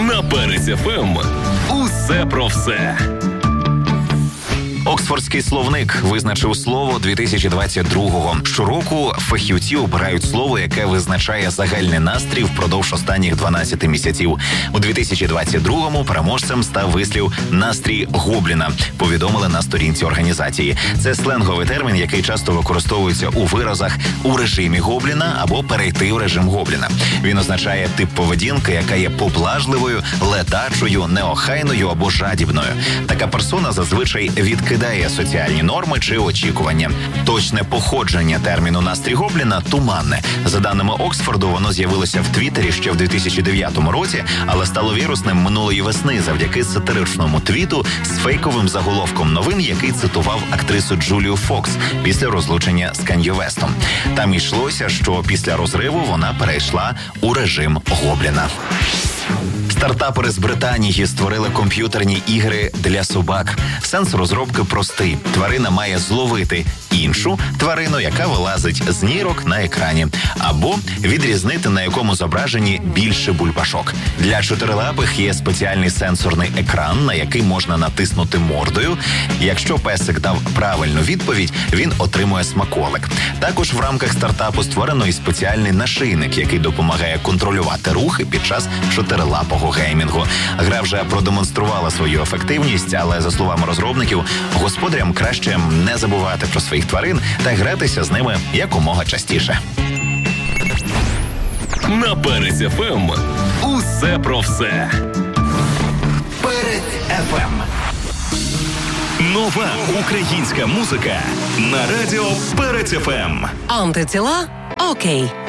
На Перець ФМ. Усе про все. Оксфордський словник визначив слово 2022-го. Щороку фахівці обирають слово, яке визначає загальний настрій впродовж останніх 12 місяців. У 2022-му переможцем став вислів «настрій гобліна», повідомили на сторінці організації. Це сленговий термін, який часто використовується у виразах «у режимі гобліна» або «перейти в режим гобліна». Він означає тип поведінки, яка є поблажливою, ледачою, неохайною або жадібною. Така персона зазвичай відкидає соціальні норми чи очікування. Точне походження терміну «настрій гобліна» туманне. За даними Оксфорду, воно з'явилося в Твіттері ще в 2009 році, але стало вірусним минулої весни завдяки сатиричному твіту з фейковим заголовком новин, який цитував актрису Джулію Фокс після розлучення з Кан'є Вестом. Там йшлося, що після розриву вона перейшла у режим гобліна. Стартапери з Британії створили комп'ютерні ігри для собак. Сенс розробки простий. Тварина має зловити іншу тварину, яка вилазить з нірок на екрані, або відрізнити, на якому зображенні більше бульбашок. Для чотирилапих є спеціальний сенсорний екран, на який можна натиснути мордою. Якщо песик дав правильну відповідь, він отримує смаколик. Також в рамках стартапу створено і спеціальний нашийник, який допомагає контролювати рухи під час чотирилапого геймінгу. Гра вже продемонструвала свою ефективність, але, за словами розробників, господарям краще не забувати про своїх тварин та гратися з ними якомога частіше. На Перець ФМ. Усе про все. Перець ФМ. Нова українська музика на радіо Перець ФМ. Антитіла? Окей.